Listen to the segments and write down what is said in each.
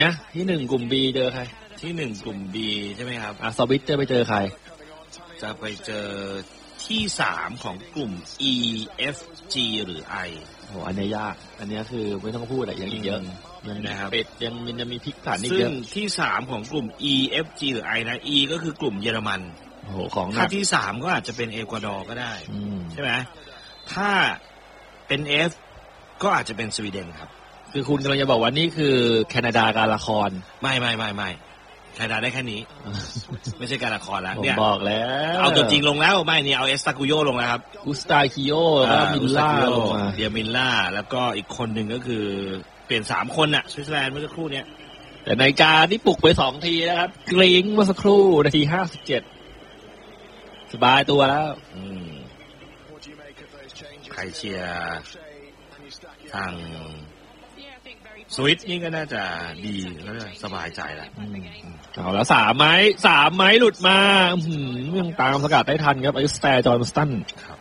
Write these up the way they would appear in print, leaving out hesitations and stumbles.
นะที่หนึ่งกลุ่ม B เจอใครที่หนึ่งกลุ่ม B ใช่ไหมครับสวิตจะไปเจอใครจะไปเจอที่สามของกลุ่ม E F G หรือ I โหอันนี้ยากอันนี้คือไม่ต้องพูดอะไรอย่างเยอะนะครับเป็ดยังมีพลิกผันอีกเยอะซึ่งที่สามของกลุ่ม E F G หรือ I นะ E ก็คือกลุ่มเยอรมันโอ้โหของถ้าที่สามก็อาจจะเป็นเอกวาดอร์ก็ได้ใช่ไหมถ้าเป็น F ก็อาจจะเป็นสวีเดนครับคือคุณกำลังจะบอกว่านี่คือแคนาดาการละครไม่แคนาดาได้แค่นี้ ไม่ใช่การละครแล้วเนี่ยบอกแล้วเอาตัวจริงลงแล้วไม่เนี่ยเอาเอสตาคุโยลงแล้วครับกุสตาคิโยแล้วก็มิลล่าลงมาเดียมิลล่าแล้วก็อีกคนหนึ่งก็คือเปลี่ยน3คนน่ะสวิตเซอร์แลนด์เมื่อสักครู่เนี้ยแต่ในการที่ปลุกไป2ทีนะครับกริ้งเมื่อสักครู่นาที57สบายตัวแล้วใครเชียร์ทางสวิตนี่ก็น่าจะดีแล้วสบายใจแหละเอาแล้ว3 ไม้หลุดมายังตามสกัดได้ทันครับไอสแตร์จอห์นสตันครับ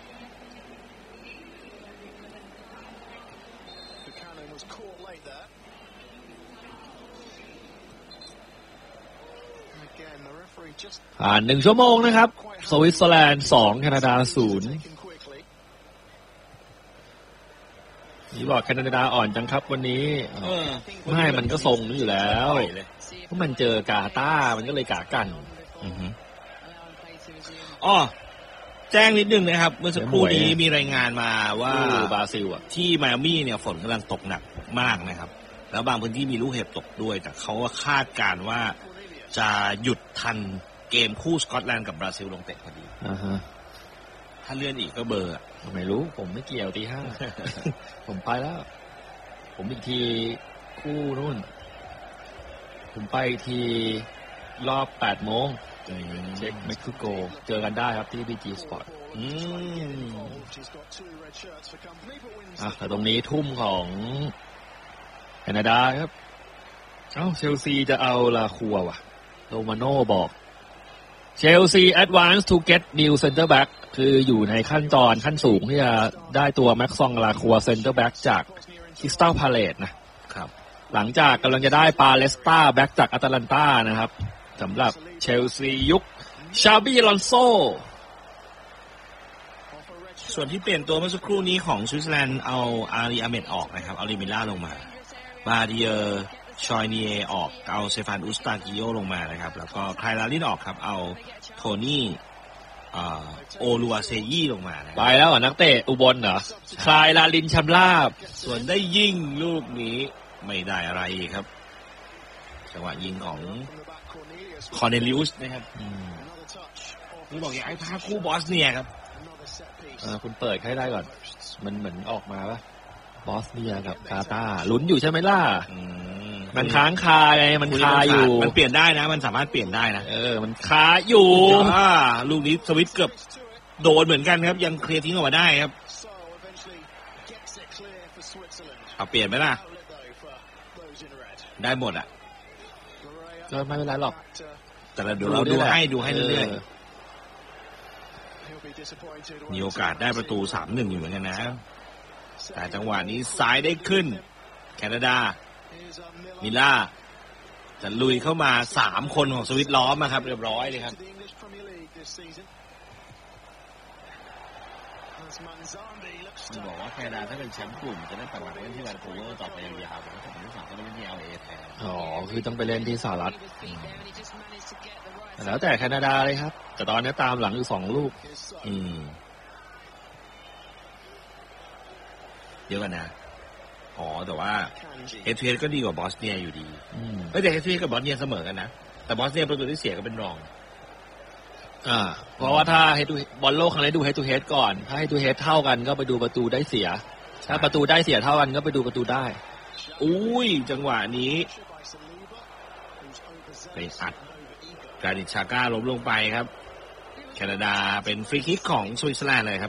ผ่าน1 ชั่วโมงนะครับสวิตเซอร์แลนด์2แคนาดา0นี่บอกแคนาดาอ่อนจังครับวันนี้ไม่มันก็ทรงนี้อยู่แล้วเพราะมันเจอกาตาร์มันก็เลยกากันแจ้งนิดนึงนะครับเมื่อสักครู่นี้มีรายงานมาว่าบราซิลที่ไมอามี่เนี่ยฝนกำลังตกหนักมากนะครับแล้วบางพื้นที่มีลูกเห็บตกด้วยแต่เขาคาดการว่าจะหยุดทันเกมคู่สกอตแลนด์กับบราซิลลงเตะพอดีถ้าเลื่อนอีกก็เบอร์ไม่รู้ผมไม่เกี่ยวตี 5 ผมไปแล้วผมอีกทีคู่นู่นผมไปทีรอบ8 โมงเช็คเม็กซิโกเจอกันได้ครับที่ BG Sport แต่ตรงนี้ทุ่มของแคนาดาครับเชลซีจะเอาลาคัวว่ะโรมาโน่บอกเชลซี advance to get new center back คืออยู่ในขั้นสูงที่จะได้ตัวแม็กซองลาคัวเซนเตอร์แบ็กจากคริสตัลพาเลซนะครับหลังจากกำลังจะได้ปาเลสตาแบ็กจากอาตาลันตานะครับสำหรับเชลซียุคชาบีลอนโซส่วนที่เปลี่ยนตัวเมื่อสักครู่นี้ของสวิตเซอร์แลนด์เอาอารีอาเมดออกนะครับเอาลิมิล่าลงมาบาเดียชอยเนียออกเอาเซฟานอุสตากิโยลงมานะครับแล้วก็ไคลลาลินออกครับเอาโทนี่โอลูอาเซยี่ลงมาไปแล้วนักเตะอุบลเหรอไคลลาลินชำราบส่วนได้ยิงลูกนี้ไม่ได้อะไรครับจังหวะยิงของคอร์เนลิอุสนะครับนี่บอกอย่างไอ้ภาคคู่บอสเนียครับคุณเปิดให้ได้ก่อนมันเหมือนออกมาปะบอสเนียกับกาตาร์ลุ้นอยู่ใช่ไหมล่ะมันค้างคาไงมันคาอยู่มันเปลี่ยนได้นะมันสามารถเปลี่ยนได้นะมันคาอยู่ลูกนี้สวิตเกือบโดนเหมือนกันครับยังเคลียร์ทิ้งออกมาได้ครับเอาเปลี่ยนไหมล่ะได้หมดอ่ะก็ไม่เป็นไรหรอกแต่เราดูให้เรื่อยๆมีโอกาสได้ประตู 3-1 อยู่เหมือนกันนะแต่จังหวะนี้ซ้ายได้ขึ้นแคนาดามิล่าจะลุยเข้ามา3 คนของสวิตล้อมนะครับเรียบร้อยเลยครับบอกว่าแคนาดาถ้าเป็นแชมป์กลุ่มจะได้ปักหลักเล่นที่แวนคูเวอร์ต่อไปยาวๆแต่ถ้าเป็นที่3ก็เล่นที่ LA แทนคือต้องไปเล่นที่สหรัฐแล้วแต่แคนาดาเลยครับแต่ตอนนี้ตามหลังอยู่2 ลูกเยอะกันนะแต่ว่าเฮดทูเฮดก็ดีกว่าบอสเนียอยู่ดีแต่เฮดทูเฮดกับบอสเนียเสมอกันนะแต่บอสเนียประตูที่เสียก็เป็นรองเพราะว่าถ้าเฮดทูบอลโลกครั้งนี้ดูเฮดทูเฮดก่อนถ้าเฮดทูเฮดเท่ากันก็ไปดูประตูได้เสียถ้าประตูได้เสียเท่ากันก็ไปดูประตูได้จังหวะนี้ไปอัดการดิชาก้าล้มลงไปครับแคนาดาเป็นฟรีคิกของสวิตเซอร์แลนด์เลยครับ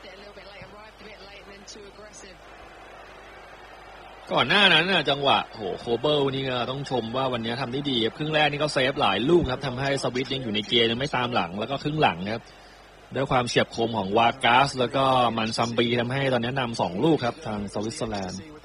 ก่อนหน้านั้นจังหวะโคเบิลนี่ก็ต้องชมว่าวันนี้ทำได้ดีครึ่งแรกนี่ก็เซฟหลายลูกครับทำให้สวิตยังอยู่ในเกมยังไม่ตามหลังแล้วก็ครึ่งหลังครับด้วยความเฉียบคมของวากาสแล้วก็มันซัมบีทำให้ตอนนี้นำ2 ลูกครับทางสวิตเซอร์แลนด์